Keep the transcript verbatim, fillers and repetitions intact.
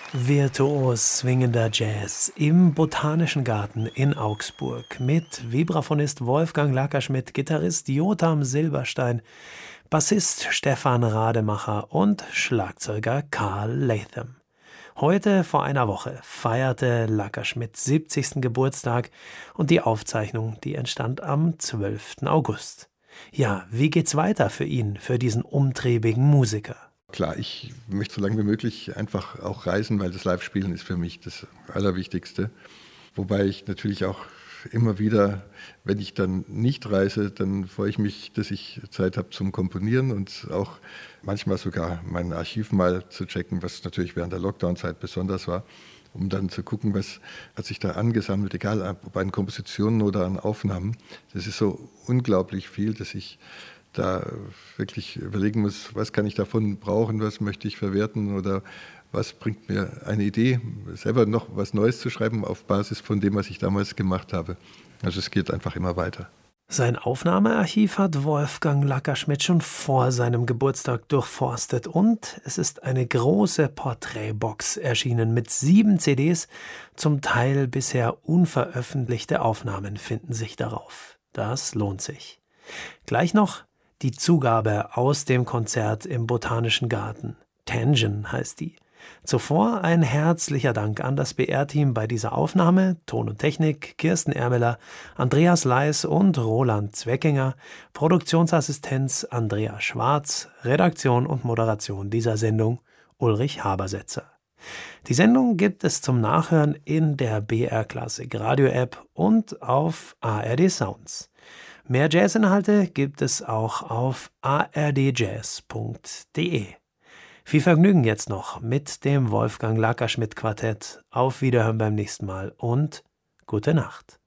Virtuos swingender Jazz im Botanischen Garten in Augsburg mit Vibraphonist Wolfgang Lackerschmidt, Gitarrist Jotam Silberstein, Bassist Stefan Rademacher und Schlagzeuger Carl Latham. Heute vor einer Woche feierte Lackerschmidts siebzigsten Geburtstag und die Aufzeichnung, die entstand am zwölften August. Ja, wie geht's weiter für ihn, für diesen umtriebigen Musiker? Klar, ich möchte so lange wie möglich einfach auch reisen, weil das Live-Spielen ist für mich das Allerwichtigste. Wobei ich natürlich auch immer wieder, wenn ich dann nicht reise, dann freue ich mich, dass ich Zeit habe zum Komponieren und auch manchmal sogar mein Archiv mal zu checken, was natürlich während der Lockdown-Zeit besonders war, um dann zu gucken, was hat sich da angesammelt, egal ob an Kompositionen oder an Aufnahmen. Das ist so unglaublich viel, dass ich da wirklich überlegen muss, was kann ich davon brauchen, was möchte ich verwerten oder was bringt mir eine Idee, selber noch was Neues zu schreiben auf Basis von dem, was ich damals gemacht habe. Also es geht einfach immer weiter. Sein Aufnahmearchiv hat Wolfgang Lackerschmidt schon vor seinem Geburtstag durchforstet und es ist eine große Porträtbox erschienen mit sieben C Ds, zum Teil bisher unveröffentlichte Aufnahmen finden sich darauf. Das lohnt sich. Gleich noch die Zugabe aus dem Konzert im Botanischen Garten. Tangen heißt die. Zuvor ein herzlicher Dank an das B R-Team bei dieser Aufnahme, Ton und Technik, Kirsten Ermeler, Andreas Leis und Roland Zweckinger, Produktionsassistenz Andrea Schwarz, Redaktion und Moderation dieser Sendung Ulrich Habersetzer. Die Sendung gibt es zum Nachhören in der B R Klassik Radio-App und auf A R D Sounds. Mehr Jazzinhalte gibt es auch auf a r d jazz punkt d e. Viel Vergnügen jetzt noch mit dem Wolfgang Lackerschmidt Quartett. Auf Wiederhören beim nächsten Mal und gute Nacht.